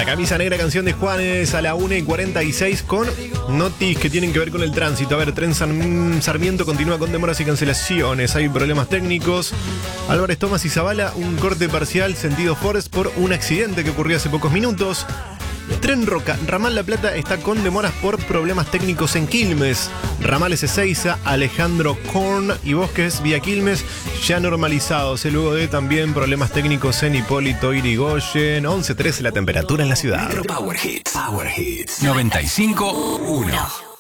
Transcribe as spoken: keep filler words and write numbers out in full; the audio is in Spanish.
La camisa negra, canción de Juanes a la una y cuarenta y seis con notis que tienen que ver con el tránsito. A ver, Tren San Sarmiento continúa con demoras y cancelaciones. Hay problemas técnicos. Álvarez Thomas y Zavala, un corte parcial sentido Forest por un accidente que ocurrió hace pocos minutos. Tren Roca, Ramal La Plata está con demoras por problemas técnicos en Quilmes. Ramales Ezeiza, Alejandro Korn y Bosques vía Quilmes ya normalizados. Y luego de también problemas técnicos en Hipólito Yrigoyen. once trece la temperatura en la ciudad. Power Hits. Power Hits. noventa y cinco uno.